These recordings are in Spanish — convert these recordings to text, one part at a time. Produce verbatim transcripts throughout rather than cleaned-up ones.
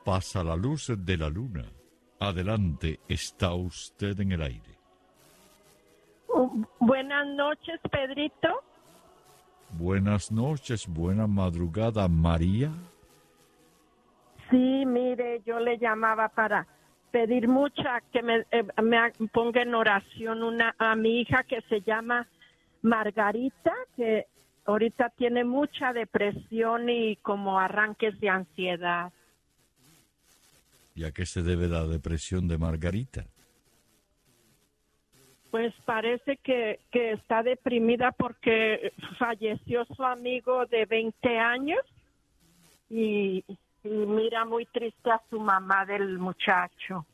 pasa la luz de la luna. Adelante, está usted en el aire. Uh, buenas noches, Pedrito. Buenas noches, buena madrugada, María. Sí, mire, yo le llamaba para pedir mucha que me, eh, me ponga en oración una a mi hija que se llama Margarita, que ahorita tiene mucha depresión y como arranques de ansiedad. ¿Y a qué se debe la depresión de Margarita? Pues parece que, que está deprimida porque falleció su amigo de veinte años y, y mira muy triste a su mamá del muchacho.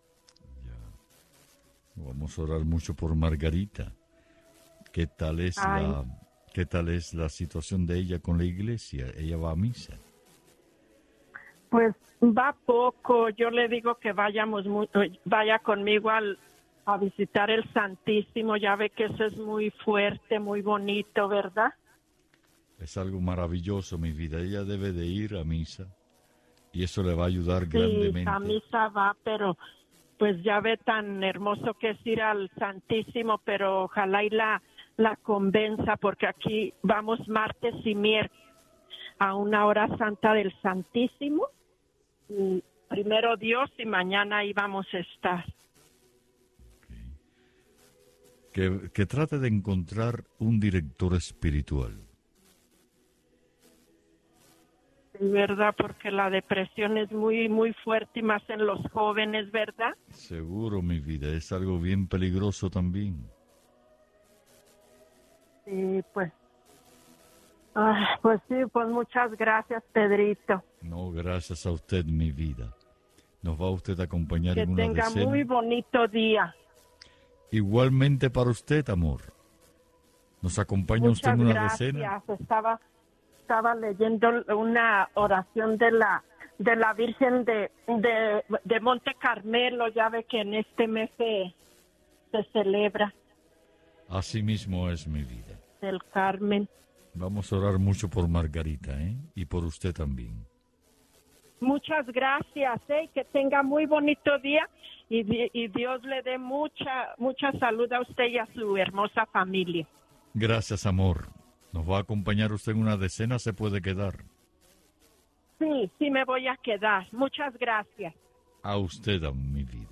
Ya. Vamos a orar mucho por Margarita. ¿Qué tal es Ay. la qué tal es la situación de ella con la iglesia? ¿Ella va a misa? Pues va poco. Yo le digo que vayamos mucho, vaya conmigo al a visitar el Santísimo. Ya ve que eso es muy fuerte, muy bonito, ¿verdad? Es algo maravilloso, mi vida. Ella debe de ir a misa y eso le va a ayudar Sí, grandemente. a misa va, pero pues ya ve tan hermoso que es ir al Santísimo, pero ojalá y la, la convenza, porque aquí vamos martes y miércoles a una hora santa del Santísimo. Y primero Dios y mañana ahí vamos a estar. Que, que trate de encontrar un director espiritual. ¿Verdad? Porque la depresión es muy, muy fuerte y más en los jóvenes, ¿verdad? Seguro, mi vida, es algo bien peligroso también. Sí, pues. Ah, pues sí, pues muchas gracias, Pedrito. No, gracias a usted, mi vida. Nos va usted a acompañar Que en una tenga decena. muy bonito día. Igualmente para usted, amor. ¿Nos acompaña Muchas usted en una gracias. decena? Estaba, estaba leyendo una oración de la de la Virgen de, de, de Monte Carmelo. Ya ve que en este mes se, se celebra Así mismo es, mi vida. el Carmen. Vamos a orar mucho por Margarita, ¿eh? Y por usted también. Muchas gracias, ¿eh? Que tenga muy bonito día y, y Dios le dé mucha, mucha salud a usted y a su hermosa familia. Gracias, amor. ¿Nos va a acompañar usted en una decena? ¿Se puede quedar? Sí, sí me voy a quedar. Muchas gracias. A usted, a mi vida.